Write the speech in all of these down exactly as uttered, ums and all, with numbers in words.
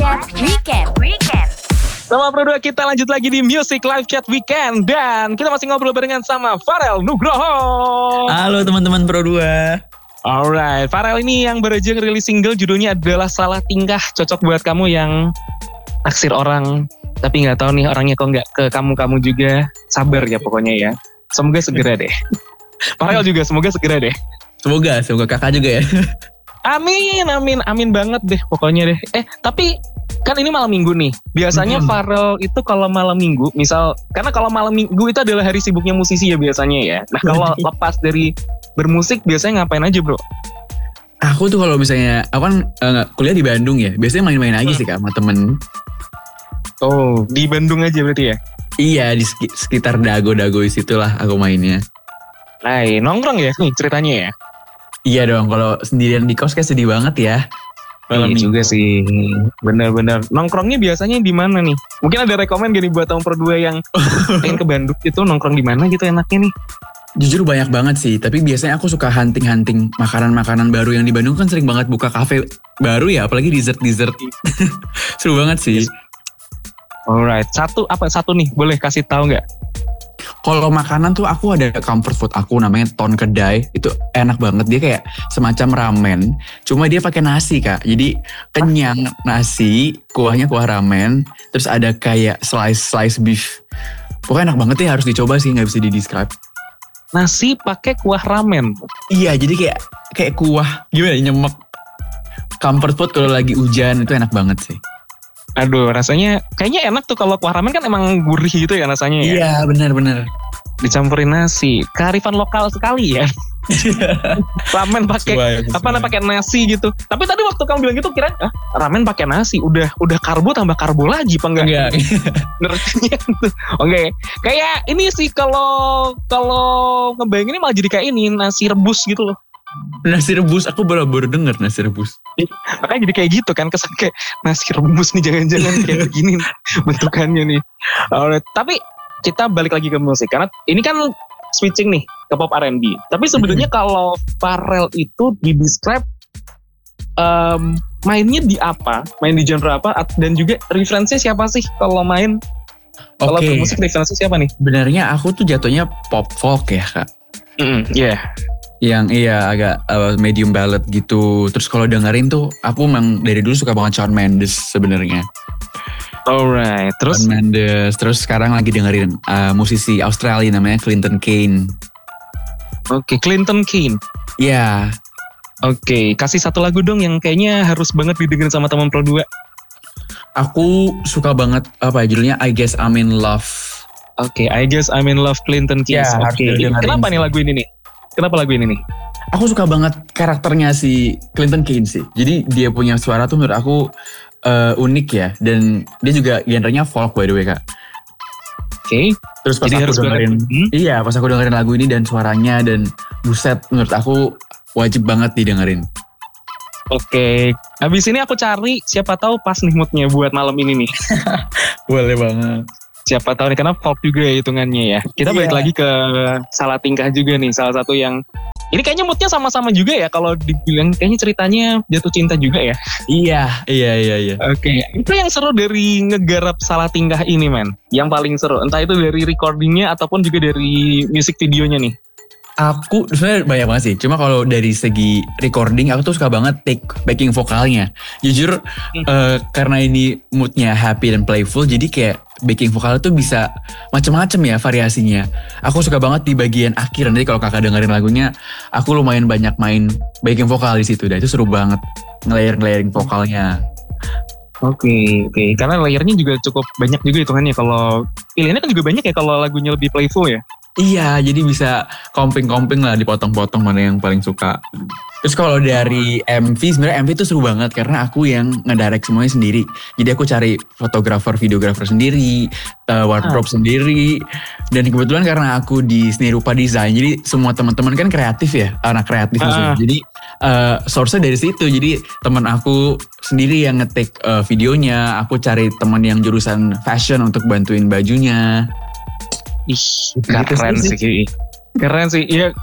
Chat Weekend. Weekend. Sama berdua kita lanjut lagi di Music Live Chat Weekend. Dan kita masih ngobrol barengan sama Farel Nugroho. Halo teman-teman Pro dua. Alright, Farel ini yang baru aja rilis single judulnya adalah Salah Tingkah. Cocok buat kamu yang naksir orang tapi gak tahu nih orangnya kok gak ke kamu-kamu juga. Sabar ya pokoknya ya. Semoga segera deh. Farel juga semoga segera deh. Semoga, semoga kakak juga ya. Amin, amin, amin banget deh pokoknya deh. Eh, tapi kan ini malam minggu nih. Biasanya hmm. Farel itu kalau malam minggu, misal, karena kalau malam minggu itu adalah hari sibuknya musisi ya biasanya ya. Nah kalau lepas dari bermusik biasanya ngapain aja bro? Aku tuh kalau misalnya, aku kan uh, kuliah di Bandung ya. Biasanya main-main aja hmm. sih kak sama temen. Oh, di Bandung aja berarti ya? Iya, di sekitar Dago-Dago situlah aku mainnya. Nah, nongkrong ya nih ceritanya ya? Iya dong, kalau sendirian di kos kayak sedih banget ya. Iya juga sih, bener-bener. Nongkrongnya biasanya di mana nih? Mungkin ada rekomen gini buat tahun per dua yang pengen ke Bandung itu nongkrong di mana gitu enaknya nih? Jujur banyak banget sih, tapi biasanya aku suka hunting-hunting makanan-makanan baru yang di Bandung kan sering banget buka kafe baru ya, apalagi dessert-dessert. Seru banget sih. Alright, satu apa satu nih boleh kasih tahu nggak? Kalau makanan tuh aku ada comfort food aku namanya Ton Kedai. Itu enak banget, dia kayak semacam ramen. Cuma dia pakai nasi kak. Jadi kenyang nasi, kuahnya kuah ramen. Terus ada kayak slice-slice beef. Pokoknya enak banget ya, harus dicoba sih, gak bisa di-describe. Nasi pakai kuah ramen? Iya, jadi kayak kayak kuah gimana nyemek. Comfort food kalau lagi hujan itu enak banget sih. Aduh, rasanya kayaknya enak tuh kalau kuah ramen kan emang gurih gitu ya rasanya ya. Iya, benar-benar. Dicampurin nasi, kearifan lokal sekali ya. Ramen pakai apa namanya pakai nasi gitu. Tapi tadi waktu kamu bilang gitu kira, ah, ramen pakai nasi, udah udah karbo tambah karbo lagi apa enggak? Enggak. Nerusnya tuh. Oke, kayak ini sih kalau kalau ngebayangin ini malah jadi kayak ini nasi rebus gitu loh. Nasi rebus, aku baru-baru denger nasi rebus. Makanya jadi kayak gitu kan, kesan kayak nasi rebus nih, jangan-jangan kayak begini bentukannya nih. Alright, tapi kita balik lagi ke musik, karena ini kan switching nih ke pop R and B. Tapi sebenarnya kalau Farel itu di-describe um, mainnya di apa, main di genre apa, dan juga referensinya siapa sih kalau main? Kalau okay. bermusik referensinya siapa nih? Sebenarnya aku tuh jatuhnya pop folk ya kak. Mm, iya. Yeah. Yang iya agak uh, medium ballad gitu. Terus kalau dengerin tuh aku memang dari dulu suka banget Shawn Mendes sebenarnya. Alright, terus Shawn Mendes, terus sekarang lagi dengerin uh, musisi Australia namanya Clinton Kane. Oke, okay, Clinton Kane. Iya. Yeah. Oke, okay, kasih satu lagu dong yang kayaknya harus banget didengerin sama teman Pro dua. Aku suka banget apa judulnya I Guess I'm in Love. Oke, okay, I Guess I'm in Love Clinton Kane. Yeah, Oke, okay. Kenapa nih lagu ini nih? Kenapa lagu ini nih? Aku suka banget karakternya si Clinton Kane sih. Jadi dia punya suara tuh menurut aku uh, unik ya. Dan dia juga genrenya folk by the way kak. Oke. Okay. Terus pas Jadi aku dengerin, hmm? iya pas aku dengerin lagu ini dan suaranya dan buset menurut aku wajib banget didengerin. Oke. Okay. Abis ini aku cari siapa tahu pas nih moodnya buat malam ini nih. Boleh banget. Siapa tahu nih, karena folk juga ya hitungannya ya. Kita balik yeah. lagi ke Salah Tingkah juga nih. Salah satu yang, ini kayaknya moodnya sama-sama juga ya. Kalau dibilang kayaknya ceritanya jatuh cinta juga ya. Iya, iya, iya. iya. Oke, okay. Itu yang seru dari ngegarap Salah Tingkah ini men. Yang paling seru, entah itu dari recordingnya ataupun juga dari music videonya nih. Aku sebenarnya banyak banget sih. Cuma kalau dari segi recording aku tuh suka banget take backing vokalnya. Jujur hmm. uh, karena ini moodnya happy dan playful, jadi kayak backing vokal tuh bisa macam-macam ya variasinya. Aku suka banget di bagian akhir. Nanti kalau kakak dengerin lagunya, aku lumayan banyak main backing vokal di situ. Dan itu seru banget ngelayer-ngelayerin vokalnya. Oke, okay, oke. Okay. Karena layernya juga cukup banyak juga hitungannya. Kalau pilihannya kan juga banyak ya kalau lagunya lebih playful ya. Iya, jadi bisa komping-komping lah, dipotong-potong mana yang paling suka. Terus kalau dari M V, sebenarnya M V itu seru banget karena aku yang ngedirect semuanya sendiri. Jadi aku cari fotografer, videografer sendiri, uh, wardrobe ah. sendiri. Dan kebetulan karena aku di Seni Rupa Design, jadi semua teman-teman kan kreatif ya, anak kreatif ah. maksudnya. Jadi uh, source-nya dari situ. Jadi teman aku sendiri yang ngetik uh, videonya, aku cari teman yang jurusan fashion untuk bantuin bajunya. Ih, keren sih. Keren sih. Iya,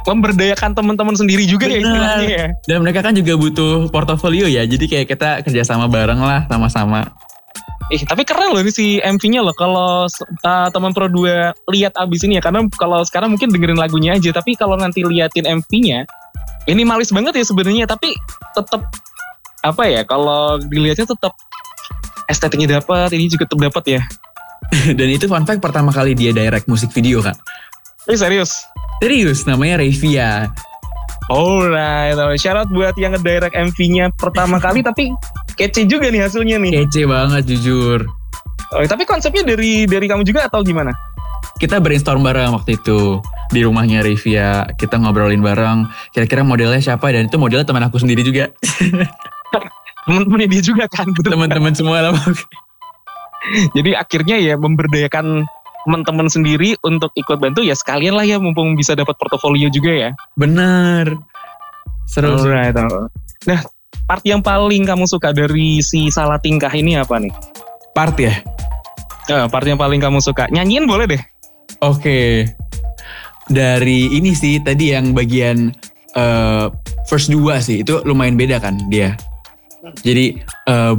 memberdayakan teman-teman sendiri juga ya Benar. istilahnya ya. Dan mereka kan juga butuh portofolio ya. Jadi kayak kita kerjasama bareng lah sama-sama. Eh tapi keren loh ini si M V-nya loh. Kalau uh, teman Pro dua lihat abis ini ya. Karena kalau sekarang mungkin dengerin lagunya aja. Tapi kalau nanti liatin M V-nya, ini malis banget ya sebenarnya. Tapi tetap apa ya? Kalau dilihatnya tetap estetiknya dapat. Ini juga tetap dapat ya. Dan itu fun fact pertama kali dia direct musik video kak. Eh serius? Serius, namanya Revia. Alright, shout out buat yang ngedirect M V-nya pertama kali. Tapi kece juga nih hasilnya nih. Kece banget jujur. Oh, tapi konsepnya dari dari kamu juga atau gimana? Kita brainstorm bareng waktu itu di rumahnya Revia. Kita ngobrolin bareng. Kira-kira modelnya siapa, dan itu modelnya teman aku sendiri juga. Temen-temennya dia juga kan. betul. Teman-teman semua lah. Jadi akhirnya ya memberdayakan teman-teman sendiri untuk ikut bantu ya, sekalian lah ya mumpung bisa dapat portofolio juga ya. Bener. Seru. sih. Alright. Nah, part yang paling kamu suka dari si Salah Tingkah ini apa nih? Part ya? Eh, part yang paling kamu suka. Nyanyiin boleh deh. Oke. Dari ini sih tadi yang bagian uh, first dua sih, itu lumayan beda kan dia. Jadi uh,